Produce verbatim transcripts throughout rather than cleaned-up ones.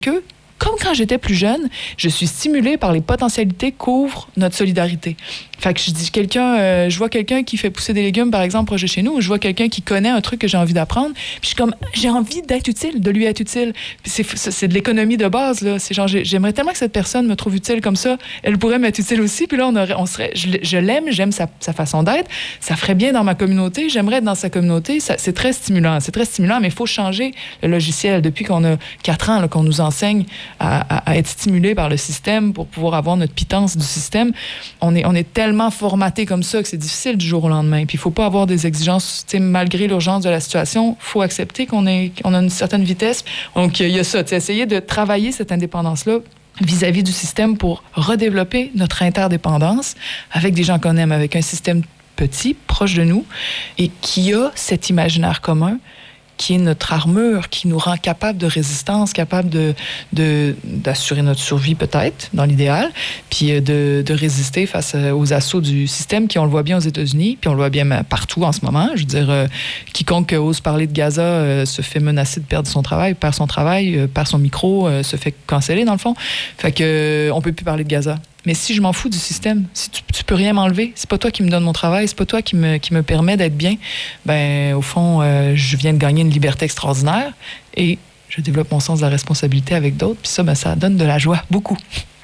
que, comme quand j'étais plus jeune, je suis stimulée par les potentialités qu'ouvre notre solidarité. Fait que je dis quelqu'un, euh, je vois quelqu'un qui fait pousser des légumes, par exemple, proche de chez nous, ou je vois quelqu'un qui connaît un truc que j'ai envie d'apprendre, puis je suis comme, j'ai envie d'être utile, de lui être utile. Puis c'est, c'est de l'économie de base, là. C'est genre, j'aimerais tellement que cette personne me trouve utile comme ça, elle pourrait m'être utile aussi, puis là, on, aurait, on serait, je, je l'aime, j'aime sa, sa façon d'être, ça ferait bien dans ma communauté, j'aimerais être dans sa communauté, ça, c'est très stimulant, c'est très stimulant, mais il faut changer le logiciel. Depuis qu'on a quatre ans, là, qu'on nous enseigne à, à, à être stimulé par le système pour pouvoir avoir notre pitance du système, on est, on est tellement formaté comme ça que c'est difficile du jour au lendemain. Puis il faut pas avoir des exigences, tu sais, malgré l'urgence de la situation, il faut accepter qu'on est, qu'on a une certaine vitesse. Donc il y a ça, tu sais, essayer de travailler cette indépendance-là vis-à-vis du système pour redévelopper notre interdépendance avec des gens qu'on aime, avec un système petit, proche de nous, et qui a cet imaginaire commun qui est notre armure, qui nous rend capable de résistance, capable de, de, d'assurer notre survie peut-être, dans l'idéal, puis de, de résister face aux assauts du système, qui on le voit bien aux États-Unis, puis on le voit bien partout en ce moment. Je veux dire, euh, quiconque ose parler de Gaza euh, se fait menacer de perdre son travail, perd son travail, euh, perd son micro, euh, se fait canceller dans le fond. Fait que euh, on peut plus parler de Gaza. Mais si je m'en fous du système, si tu, tu peux rien m'enlever, c'est pas toi qui me donne mon travail, c'est pas toi qui me, qui me permet d'être bien, ben au fond, euh, je viens de gagner une liberté extraordinaire et je développe mon sens de la responsabilité avec d'autres, puis ça, ben, ça donne de la joie, beaucoup.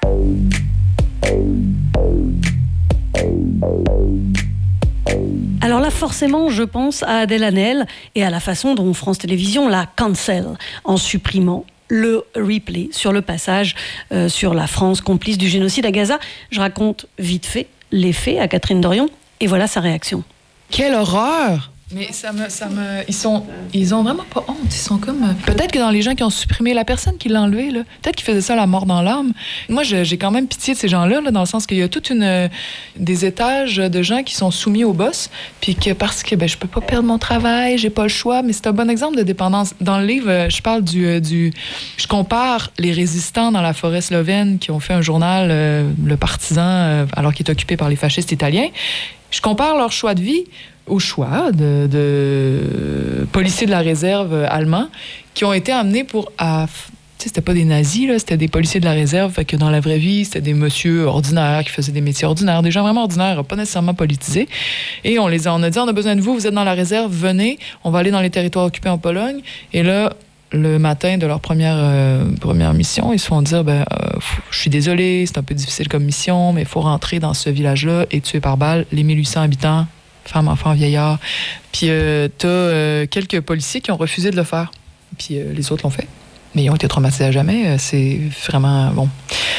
Alors là, forcément, je pense à Adèle Haenel et à la façon dont France Télévisions la cancel en supprimant le replay sur le passage euh, sur la France complice du génocide à Gaza. Je raconte vite fait les faits à Catherine Dorion et voilà sa réaction. Quelle horreur! Mais ça me, ça me, ils sont, ils ont vraiment pas honte. Ils sont comme, peut-être que dans les gens qui ont supprimé la personne qui l'a enlevé, là, peut-être qu'ils faisaient ça la mort dans l'âme. Moi, je, j'ai quand même pitié de ces gens-là, là, dans le sens qu'il y a toute une, des étages de gens qui sont soumis au boss, puis que parce que ben je peux pas perdre mon travail, j'ai pas le choix. Mais c'est un bon exemple de dépendance. Dans le livre, je parle du, du, je compare les résistants dans la forêt slovène qui ont fait un journal, euh, le Partisan, euh, alors qu'il est occupé par les fascistes italiens. Je compare leur choix de vie au choix de, de policiers de la réserve allemands qui ont été amenés pour... À, tu sais, c'était pas des nazis, là, c'était des policiers de la réserve, fait que dans la vraie vie, c'était des messieurs ordinaires qui faisaient des métiers ordinaires, des gens vraiment ordinaires, pas nécessairement politisés. Et on les a, on a dit, on a besoin de vous, vous êtes dans la réserve, venez, on va aller dans les territoires occupés en Pologne. Et là, le matin de leur première, euh, première mission, ils se font dire, ben, euh, je suis désolé, c'est un peu difficile comme mission, mais il faut rentrer dans ce village-là et tuer par balle les mille huit cents habitants, femmes, enfants, vieillards. Puis euh, t'as euh, quelques policiers qui ont refusé de le faire. Puis euh, les autres l'ont fait. Mais ils ont été traumatisés à jamais. C'est vraiment... bon.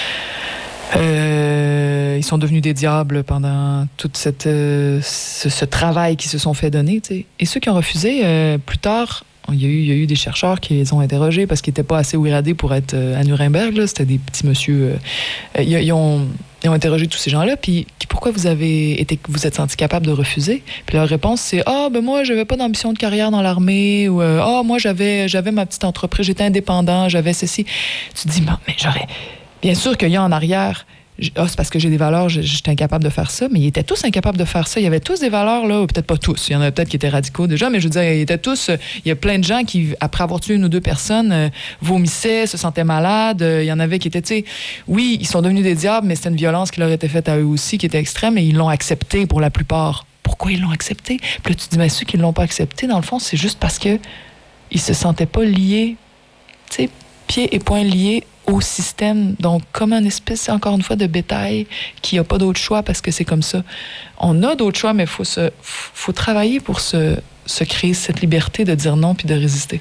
Euh, ils sont devenus des diables pendant tout cette, euh, ce, ce travail qu'ils se sont fait donner. T'sais. Et ceux qui ont refusé, euh, plus tard, il y, a eu, il y a eu des chercheurs qui les ont interrogés parce qu'ils n'étaient pas assez ouiradés pour être euh, à Nuremberg. Là. C'était des petits monsieur... Euh, ils, ils ont... Ils ont interrogé tous ces gens-là, puis pourquoi vous avez été, vous êtes senti capable de refuser? Puis leur réponse, c'est « Ah, oh, ben moi, j'avais pas d'ambition de carrière dans l'armée » ou « Ah, oh, moi, j'avais, j'avais ma petite entreprise, j'étais indépendant, j'avais ceci. » Tu te dis « Mais j'aurais... » Bien sûr qu'il y a en arrière... Ah, c'est parce que j'ai des valeurs, j'étais incapable de faire ça, mais ils étaient tous incapables de faire ça. Il y avait tous des valeurs, là, peut-être pas tous. Il y en avait peut-être qui étaient radicaux déjà, mais je veux dire, ils étaient tous... Il y a plein de gens qui, après avoir tué une ou deux personnes, euh, vomissaient, se sentaient malades. Il y en avait qui étaient, tu sais... Oui, ils sont devenus des diables, mais c'était une violence qui leur était faite à eux aussi, qui était extrême, et ils l'ont accepté pour la plupart. Pourquoi ils l'ont accepté? Puis là, tu te dis, mais ceux qui ne l'ont pas accepté, dans le fond, c'est juste parce que ils se sentaient pas liés, tu sais, pieds et poings liés au système, donc comme une espèce, encore une fois, de bétail qui n'a pas d'autre choix parce que c'est comme ça. On a d'autres choix, mais il faut, se, faut travailler pour se, se créer cette liberté de dire non puis de résister.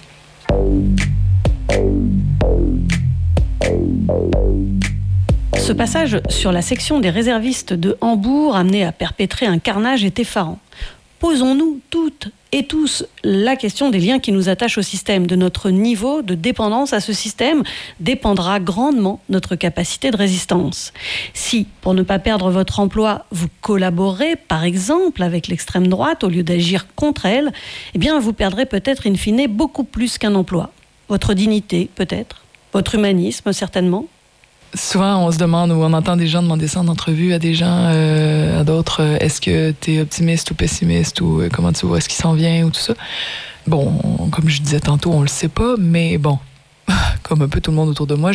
Ce passage sur la section des réservistes de Hambourg, amené à perpétrer un carnage, est effarant. Posons-nous toutes et tous la question des liens qui nous attachent au système. De notre niveau de dépendance à ce système dépendra grandement notre capacité de résistance. Si, pour ne pas perdre votre emploi, vous collaborez, par exemple, avec l'extrême droite, au lieu d'agir contre elle, eh bien, vous perdrez peut-être in fine beaucoup plus qu'un emploi. Votre dignité, peut-être. Votre humanisme, certainement. Souvent, on se demande, ou on entend des gens demander ça en entrevue à des gens, euh, à d'autres, euh, est-ce que tu es optimiste ou pessimiste, ou euh, comment tu vois ce qui s'en vient, ou tout ça. Bon, on, comme je disais tantôt, on le sait pas, mais bon, comme un peu tout le monde autour de moi,